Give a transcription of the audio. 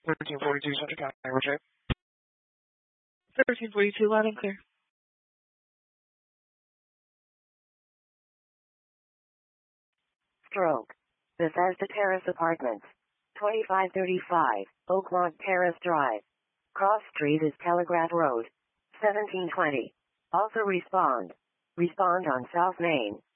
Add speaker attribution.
Speaker 1: 1342 Central County, Roger.
Speaker 2: 1342, loud and clear.
Speaker 3: Stroke. Bethesda Terrace Apartments. 2535, Oaklawn Terrace Drive. Cross Street is Telegraph Road. 1720. Also respond. Respond on South Main.